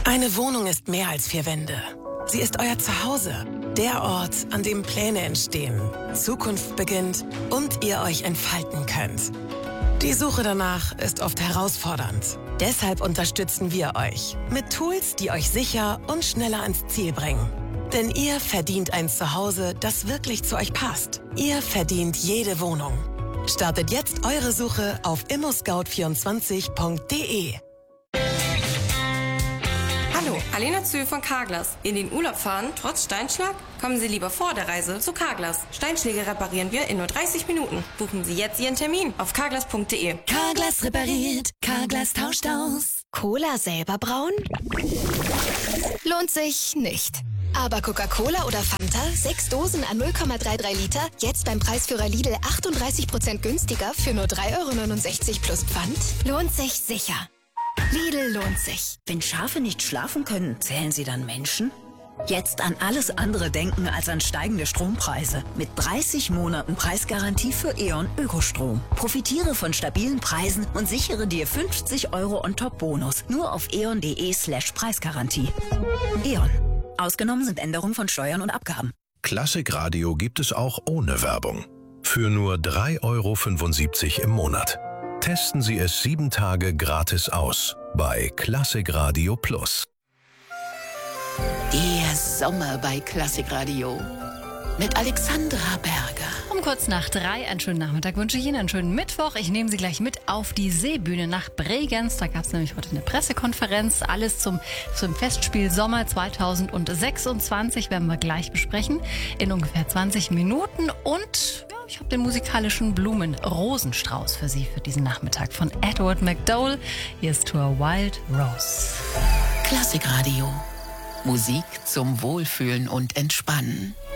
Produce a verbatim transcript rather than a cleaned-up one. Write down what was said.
Eine Wohnung ist mehr als vier Wände. Sie ist euer Zuhause. Der Ort, an dem Pläne entstehen, Zukunft beginnt und ihr euch entfalten könnt. Die Suche danach ist oft herausfordernd. Deshalb unterstützen wir euch mit Tools, die euch sicher und schneller ans Ziel bringen. Denn ihr verdient ein Zuhause, das wirklich zu euch passt. Ihr verdient jede Wohnung. Startet jetzt eure Suche auf immo scout vierundzwanzig punkt de. Hallo, Alena Zühl von Carglass. In den Urlaub fahren, trotz Steinschlag? Kommen Sie lieber vor der Reise zu Carglass. Steinschläge reparieren wir in nur dreißig Minuten. Buchen Sie jetzt Ihren Termin auf carglass punkt de. Carglass repariert, Carglass tauscht aus. Cola selber brauen? Lohnt sich nicht. Aber Coca-Cola oder Fanta, sechs Dosen an null Komma dreiunddreißig Liter, jetzt beim Preisführer Lidl achtunddreißig Prozent günstiger für nur drei Euro neunundsechzig plus Pfand? Lohnt sich sicher. Lidl lohnt sich. Wenn Schafe nicht schlafen können, zählen sie dann Menschen? Jetzt an alles andere denken als an steigende Strompreise. Mit dreißig Monaten Preisgarantie für E.ON Ökostrom. Profitiere von stabilen Preisen und sichere dir fünfzig Euro on top Bonus. Nur auf eon.de slash Preisgarantie. E.ON. Ausgenommen sind Änderungen von Steuern und Abgaben. Klassikradio gibt es auch ohne Werbung. Für nur drei Euro fünfundsiebzig im Monat. Testen Sie es sieben Tage gratis aus bei Klassikradio Plus. Der Sommer bei Klassikradio mit Alexandra Berger. Um kurz nach drei, einen schönen Nachmittag wünsche ich Ihnen, einen schönen Mittwoch. Ich nehme Sie gleich mit auf die Seebühne nach Bregenz. Da gab es nämlich heute eine Pressekonferenz. Alles zum, zum Festspiel Sommer zweitausendsechsundzwanzig werden wir gleich besprechen. In ungefähr zwanzig Minuten. Und ja, ich habe den musikalischen Blumen-Rosenstrauß für Sie für diesen Nachmittag von Edward McDowell. Hier ist To a Wild Rose. Klassikradio. Musik zum Wohlfühlen und Entspannen.